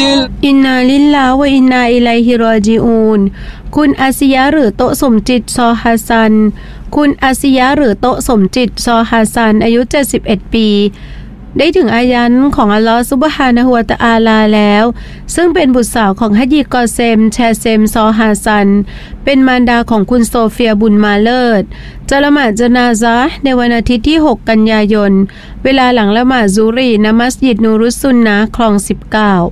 عاجل อินนาลิลลาห์วะอินนาอิลัยฮิรอญิอูนคุณอาซิยะหรือโตสมจิตซอฮัสซันคุณอาซิยะหรือโตสมจิตซอฮัสซันอายุ71ปีได้ถึงอายันของอัลลอฮฺซุบฮานะฮูวะตะอาลาแล้วซึ่งเป็นบุตรสาวของฮัจญิกอเซมแชเซมซอฮัสซันเป็นมารดาของคุณโซเฟียบุญมาเลิศจะละหมาดญะนาซะห์ในวันอาทิตย์ที่6กันยายนเวลาหลังละหมาดซุรีณมัสยิดนูรุสซุนนะห์คลอง19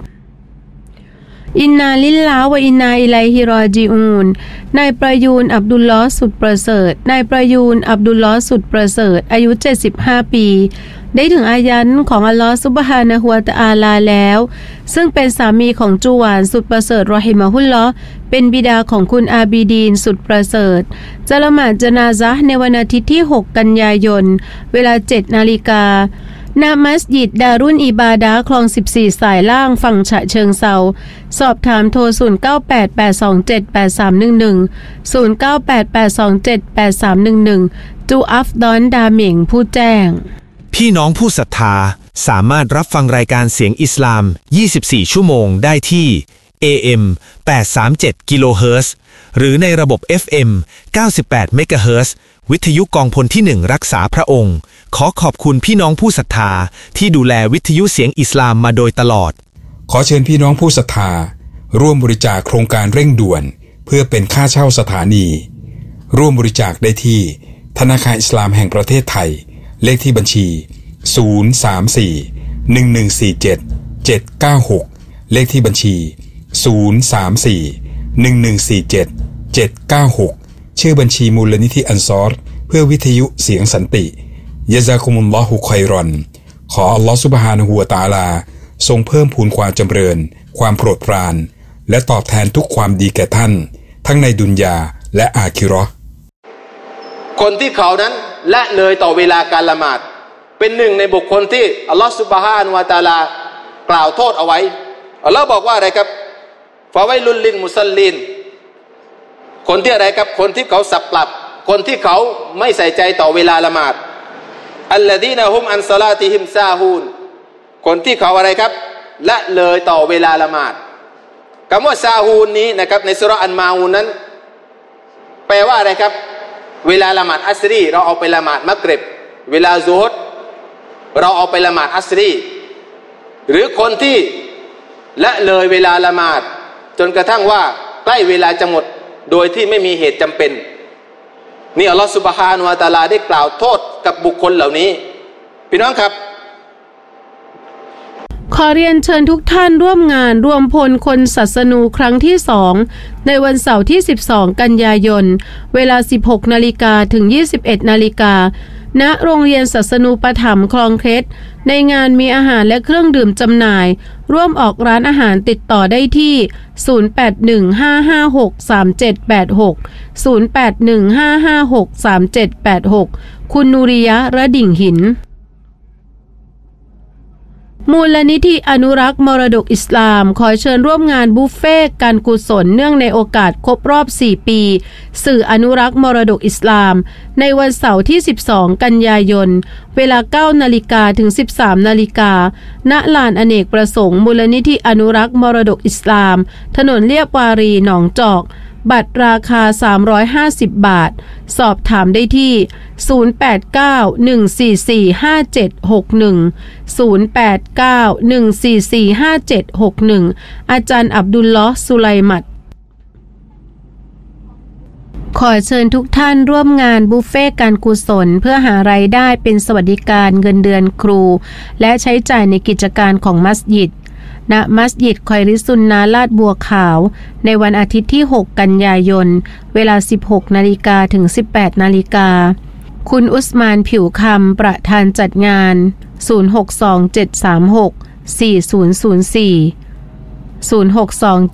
อินนาลิลลาห์วะอินนาอิลัยฮิรอญิอูนนายประยูนอับดุลลอฮ์สุดประเสริฐนายประยูนอับดุลลอฮ์สุดประเสริฐอายุ75ปีได้ถึงอายันของอัลลอฮ์ซุบฮานะฮูวะตะอาลาแล้วซึ่งเป็นสามีของจูหวานสุดประเสริฐรอฮิมะฮุลลอฮ์เป็นบิดาของคุณอาบีดีนสุดประเสริฐจะละหมาดญะนาซะห์ในวันอาทิตย์ที่6กันยายนเวลา 7 นาฬิกาณมัสยิดดารุนอิบาดะห์คลอง14สายล่างฝั่งฉะเชิงเทราสอบถามโทร0988278311 0988278311จูอัฟดอนดาเหม่งผู้แจ้งพี่น้องผู้ศรัทธาสามารถรับฟังรายการเสียงอิสลาม24ชั่วโมงได้ที่ AM 837กิโลเฮิรตซ์หรือในระบบ FM 98เมกะเฮิรตซ์วิทยุกองพลที่1รักษาพระองค์ขอขอบคุณพี่น้องผู้ศรัทธาที่ดูแลวิทยุเสียงอิสลามมาโดยตลอดขอเชิญพี่น้องผู้ศรัทธาร่วมบริจาคโครงการเร่งด่วนเพื่อเป็นค่าเช่าสถานีร่วมบริจาคได้ที่ธนาคารอิสลามแห่งประเทศไทยเลขที่บัญชี034-1147-796เลขที่บัญชี034-1147-796ชื่อบัญชีมูลนิธิอันซอรเพื่อวิทยุเสียงสันติยะซากุมุลลอฮุค็อยรอนขออัลลอฮฺซุบฮานะฮูวะตะอาลาทรงเพิ่มพูนความจำเริญความโปรดปรานและตอบแทนทุกความดีแก่ท่านทั้งในดุนยาและอาคิเราะห์คนที่เขานั้นละเลยต่อเวลาการละหมาดเป็นหนึ่งในบุคคลที่อัลลอฮฺซุบฮานะฮูวะตะอาลากล่าวโทษเอาไว้อัลลอฮฺบอกว่าอะไรครับฟะวัยลุลลิลมุซัลลินคนที่อะไรครับคนที่เขาสับปรับคนที่เขาไม่ใส่ใจต่อเวลาละหมาดอัลลดีนะฮุมอันศอลาติฮิมซาฮูนคนที่เขาอะไรครับละเลยต่อเวลาละหมาดคำว่าซาฮูนนี้นะครับในซูเราะห์อันมาอูนนั้นแปลว่าอะไรครับเวลาละหมาดอัสรีเราเอาไปละหมาดมักริบเวลาซุฮรเราเอาไปละหมาดอัสรีหรือคนที่ละเลยเวลาละหมาดจนกระทั่งว่าใกล้เวลาจะหมดโดยที่ไม่มีเหตุจำเป็นนี่อัลลอฮฺซุบฮานะฮูวะตะอาลาได้กล่าวโทษกับบุคคลเหล่านี้พี่น้องครับขอเรียนเชิญทุกท่านร่วมงานรวมพลคนศาสนูครั้งที่2ในวันเสาร์ที่12กันยายนเวลา 16 นาฬิกาถึง 21 นาฬิกาณโรงเรียนศาสนูปถัมภ์คลองเคล็ดในงานมีอาหารและเครื่องดื่มจำหน่ายร่วมออกร้านอาหารติดต่อได้ที่0815563786 คุณนูริยะห์ระดิ่งหินมูลนิธิอนุรักษ์มรดกอิสลามขอเชิญร่วมงานบุฟเฟ่การกุศลเนื่องในโอกาสครบรอบ4ปีสื่ออนุรักษ์มรดกอิสลามในวันเสาร์ที่12กันยายนเวลา 9 นาฬิกาถึง 13 นาฬิกาณลานอเนกประสงค์มูลนิธิอนุรักษ์มรดกอิสลามถนนเลียบวารีหนองจอกบัตรราคา350 บาทสอบถามได้ที่0891445761 อาจารย์อับดุลลอฮ์สุไลมัดขอเชิญทุกท่านร่วมงานบุฟเฟ่การกุศลเพื่อหารายได้เป็นสวัสดิการเงินเดือนครูและใช้จ่ายในกิจการของมัสยิดณมัสยิดคอยริซุนนะห์ลาดบัวขาวในวันอาทิตย์ที่6กันยายนเวลา 16 นาฬิกาถึง 18 นาฬิกาคุณอุสมานผิวคำประธานจัดงาน0627364004 062